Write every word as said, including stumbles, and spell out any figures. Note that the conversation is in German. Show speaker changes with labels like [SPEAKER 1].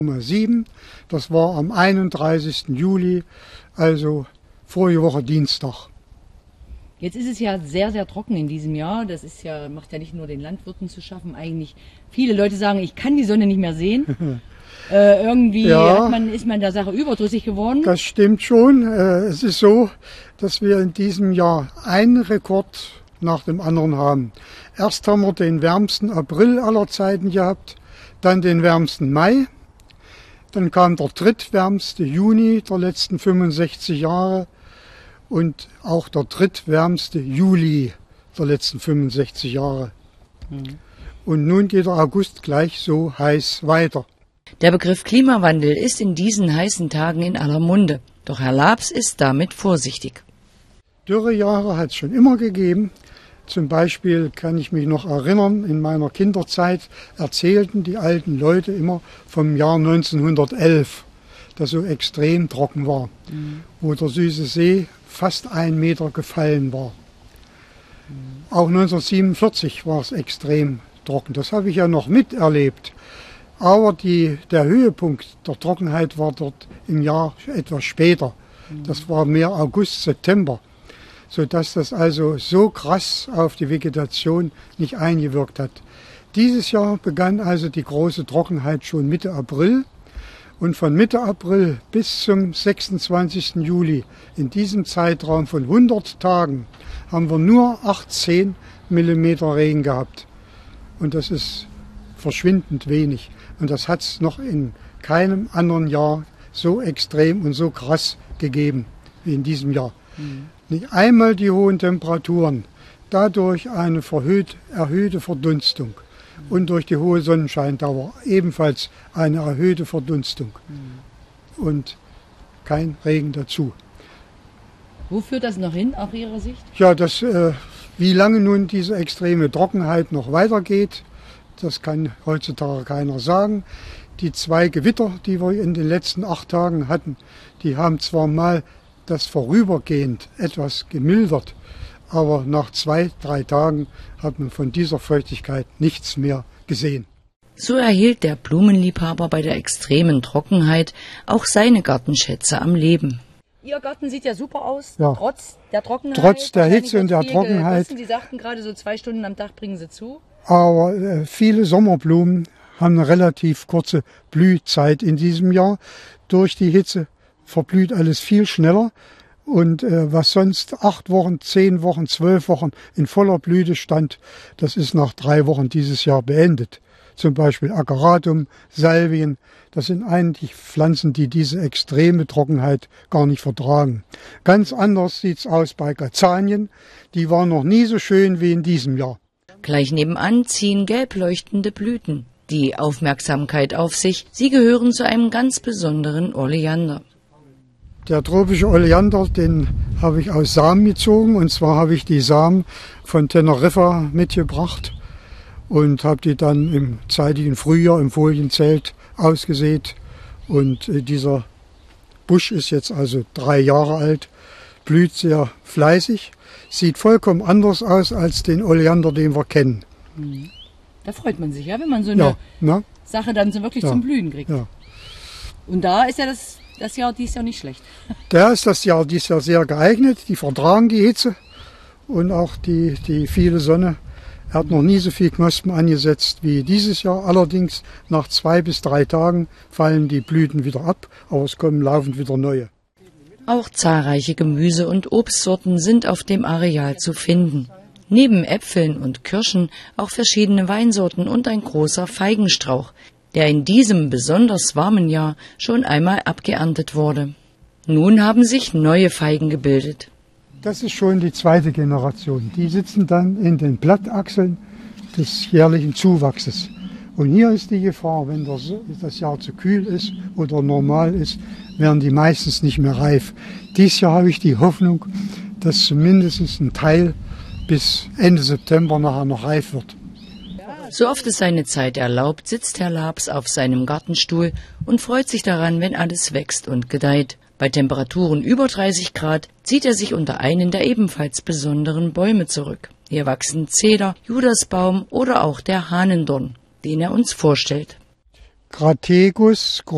[SPEAKER 1] sieben. Das war am einunddreißigsten Juli, also vorige Woche Dienstag.
[SPEAKER 2] Jetzt ist es ja sehr, sehr trocken in diesem Jahr. Das ist ja, macht ja nicht nur den Landwirten zu schaffen. Eigentlich viele Leute sagen, ich kann die Sonne nicht mehr sehen. äh, irgendwie
[SPEAKER 1] ja,
[SPEAKER 2] hat man, ist man der Sache überdrüssig geworden.
[SPEAKER 1] Das stimmt schon. Äh, es ist so, dass wir in diesem Jahr einen Rekord nach dem anderen haben. Erst haben wir den wärmsten April aller Zeiten gehabt, dann den wärmsten Mai. Dann kam der drittwärmste Juni der letzten fünfundsechzig Jahre und auch der drittwärmste Juli der letzten fünfundsechzig Jahre. Mhm. Und nun geht der August gleich so heiß weiter.
[SPEAKER 2] Der Begriff Klimawandel ist in diesen heißen Tagen in aller Munde. Doch Herr Laabs ist damit vorsichtig.
[SPEAKER 1] Dürrejahre hat es schon immer gegeben. Zum Beispiel kann ich mich noch erinnern, in meiner Kinderzeit erzählten die alten Leute immer vom Jahr neunzehnhundertelf, das so extrem trocken war, mhm. wo der Süße See fast ein Meter gefallen war. Mhm. Auch neunzehnhundertsiebenundvierzig war es extrem trocken, das habe ich ja noch miterlebt. Aber die, der Höhepunkt der Trockenheit war dort im Jahr etwas später. Mhm. Das war mehr August, September. Sodass das also so krass auf die Vegetation nicht eingewirkt hat. Dieses Jahr begann also die große Trockenheit schon Mitte April und von Mitte April bis zum sechsundzwanzigsten Juli, in diesem Zeitraum von hundert Tagen, haben wir nur achtzehn Millimeter Regen gehabt. Und das ist verschwindend wenig. Und das hat es noch in keinem anderen Jahr so extrem und so krass gegeben wie in diesem Jahr. Mhm. Nicht einmal die hohen Temperaturen, dadurch eine verhöht, erhöhte Verdunstung und durch die hohe Sonnenscheindauer ebenfalls eine erhöhte Verdunstung und kein Regen dazu.
[SPEAKER 2] Wo führt das noch hin, aus Ihrer Sicht?
[SPEAKER 1] Ja, das, äh, wie lange nun diese extreme Trockenheit noch weitergeht, das kann heutzutage keiner sagen. Die zwei Gewitter, die wir in den letzten acht Tagen hatten, die haben zwar mal das vorübergehend etwas gemildert, aber nach zwei, drei Tagen hat man von dieser Feuchtigkeit nichts mehr gesehen.
[SPEAKER 2] So erhielt der Blumenliebhaber bei der extremen Trockenheit auch seine Gartenschätze am Leben. Ihr Garten sieht ja super aus, ja. trotz der Trockenheit.
[SPEAKER 1] Trotz der Hitze und der Trockenheit.
[SPEAKER 2] Sie sagten gerade, so zwei Stunden am Tag bringen Sie zu.
[SPEAKER 1] Aber äh, viele Sommerblumen haben eine relativ kurze Blühzeit in diesem Jahr durch die Hitze. Verblüht alles viel schneller und äh, was sonst acht Wochen, zehn Wochen, zwölf Wochen in voller Blüte stand, das ist nach drei Wochen dieses Jahr beendet. Zum Beispiel Ageratum, Salvien, das sind eigentlich Pflanzen, die diese extreme Trockenheit gar nicht vertragen. Ganz anders sieht's aus bei Gazanien, die waren noch nie so schön wie in diesem Jahr.
[SPEAKER 2] Gleich nebenan ziehen gelb leuchtende Blüten die Aufmerksamkeit auf sich. Sie gehören zu einem ganz besonderen Oleander.
[SPEAKER 1] Der tropische Oleander, den habe ich aus Samen gezogen. Und zwar habe ich die Samen von Teneriffa mitgebracht und habe die dann im zeitigen Frühjahr im Folienzelt ausgesät. Und dieser Busch ist jetzt also drei Jahre alt, blüht sehr fleißig, sieht vollkommen anders aus als den Oleander, den wir kennen.
[SPEAKER 2] Da freut man sich, ja, wenn man so eine
[SPEAKER 1] ja,
[SPEAKER 2] Sache dann so wirklich ja, zum Blühen kriegt.
[SPEAKER 1] Ja.
[SPEAKER 2] Und da ist ja das Das Jahr dieses Jahr nicht schlecht.
[SPEAKER 1] Da ist das Jahr dieses Jahr sehr geeignet. Die vertragen die Hitze und auch die, die viele Sonne. Er hat noch nie so viel Knospen angesetzt wie dieses Jahr. Allerdings nach zwei bis drei Tagen fallen die Blüten wieder ab, aber es kommen laufend wieder neue.
[SPEAKER 2] Auch zahlreiche Gemüse- und Obstsorten sind auf dem Areal zu finden. Neben Äpfeln und Kirschen auch verschiedene Weinsorten und ein großer Feigenstrauch, der in diesem besonders warmen Jahr schon einmal abgeerntet wurde. Nun haben sich neue Feigen gebildet.
[SPEAKER 1] Das ist schon die zweite Generation. Die sitzen dann in den Blattachseln des jährlichen Zuwachses. Und hier ist die Gefahr, wenn das Jahr zu kühl ist oder normal ist, werden die meistens nicht mehr reif. Dieses Jahr habe ich die Hoffnung, dass zumindest ein Teil bis Ende September nachher noch reif wird.
[SPEAKER 2] So oft es seine Zeit erlaubt, sitzt Herr Laabs auf seinem Gartenstuhl und freut sich daran, wenn alles wächst und gedeiht. Bei Temperaturen über dreißig Grad zieht er sich unter einen der ebenfalls besonderen Bäume zurück. Hier wachsen Zeder, Judasbaum oder auch der Hahnendorn, den er uns vorstellt.
[SPEAKER 1] Grategus